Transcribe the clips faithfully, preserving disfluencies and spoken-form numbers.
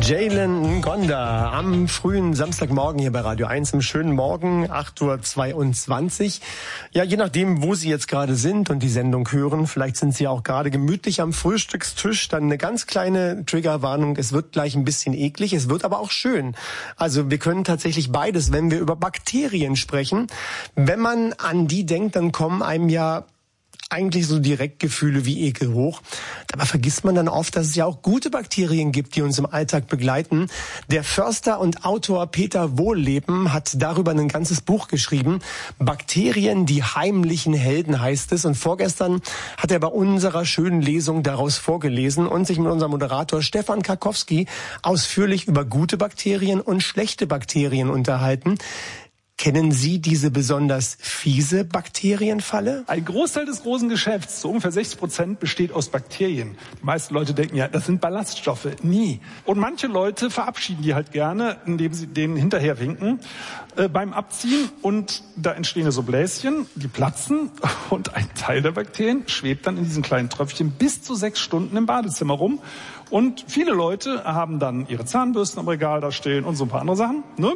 Jalen Ngonda am frühen Samstagmorgen hier bei Radio eins im schönen Morgen, acht Uhr zweiundzwanzig. Ja, je nachdem, wo Sie jetzt gerade sind und die Sendung hören, vielleicht sind Sie auch gerade gemütlich am Frühstückstisch, dann eine ganz kleine Triggerwarnung, es wird gleich ein bisschen eklig, es wird aber auch schön. Also wir können tatsächlich beides, wenn wir über Bakterien sprechen. Wenn man an die denkt, dann kommen einem ja eigentlich so Direktgefühle wie Ekel hoch. Dabei vergisst man dann oft, dass es ja auch gute Bakterien gibt, die uns im Alltag begleiten. Der Förster und Autor Peter Wohlleben hat darüber ein ganzes Buch geschrieben. Bakterien, die heimlichen Helden heißt es. Und vorgestern hat er bei unserer schönen Lesung daraus vorgelesen und sich mit unserem Moderator Stefan Karkowski ausführlich über gute Bakterien und schlechte Bakterien unterhalten. Kennen Sie diese besonders fiese Bakterienfalle? Ein Großteil des großen Geschäfts, so ungefähr sechzig Prozent, besteht aus Bakterien. Die meisten Leute denken ja, das sind Ballaststoffe. Nie. Und manche Leute verabschieden die halt gerne, indem sie denen hinterher winken äh, beim Abziehen. Und da entstehen so Bläschen, die platzen. Und ein Teil der Bakterien schwebt dann in diesen kleinen Tröpfchen bis zu sechs Stunden im Badezimmer rum. Und viele Leute haben dann ihre Zahnbürsten am Regal da stehen und so ein paar andere Sachen. Ne?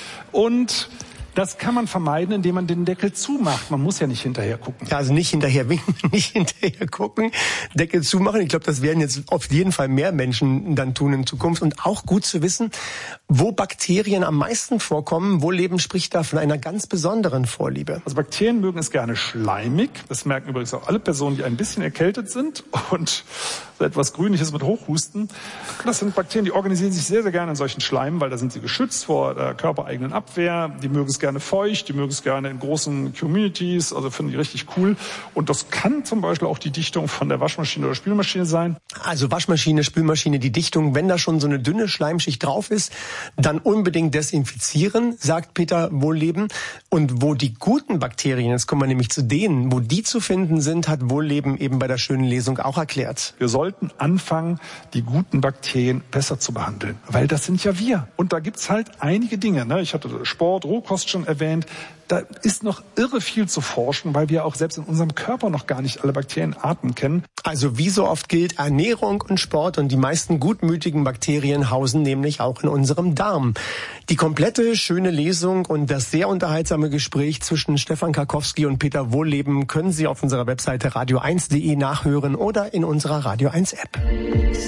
Und das kann man vermeiden, indem man den Deckel zumacht. Man muss ja nicht hinterher gucken. Ja, also nicht hinterher winken, nicht hinterher gucken, Deckel zumachen. Ich glaube, das werden jetzt auf jeden Fall mehr Menschen dann tun in Zukunft. Und auch gut zu wissen, wo Bakterien am meisten vorkommen. Wohlleben spricht da von einer ganz besonderen Vorliebe. Also Bakterien mögen es gerne schleimig. Das merken übrigens auch alle Personen, die ein bisschen erkältet sind und so etwas Grünliches mit Hochhusten. Das sind Bakterien, die organisieren sich sehr, sehr gerne in solchen Schleimen, weil da sind sie geschützt vor der körpereigenen Abwehr. Die mögen es gerne feucht, die mögen es gerne in großen Communities, also finden die richtig cool. Und das kann zum Beispiel auch die Dichtung von der Waschmaschine oder Spülmaschine sein. Also Waschmaschine, Spülmaschine, die Dichtung, wenn da schon so eine dünne Schleimschicht drauf ist, dann unbedingt desinfizieren, sagt Peter Wohlleben. Und wo die guten Bakterien, jetzt kommen wir nämlich zu denen, wo die zu finden sind, hat Wohlleben eben bei der schönen Lesung auch erklärt. Wir sollten anfangen, die guten Bakterien besser zu behandeln, weil das sind ja wir. Und da gibt's halt einige Dinge, ne? Ich hatte Sport, Rohkost schon erwähnt. Da ist noch irre viel zu forschen, weil wir auch selbst in unserem Körper noch gar nicht alle Bakterienarten kennen. Also wie so oft gilt, Ernährung und Sport und die meisten gutmütigen Bakterien hausen nämlich auch in unserem Darm. Die komplette schöne Lesung und das sehr unterhaltsame Gespräch zwischen Stefan Karkowski und Peter Wohlleben können Sie auf unserer Webseite radio eins punkt de nachhören oder in unserer Radio eins App.